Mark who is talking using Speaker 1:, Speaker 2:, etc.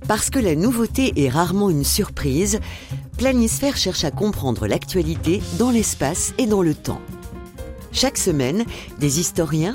Speaker 1: Parce que la nouveauté est rarement une surprise, Planisphère cherche à comprendre l'actualité dans l'espace et dans le temps. Chaque semaine, des historiens,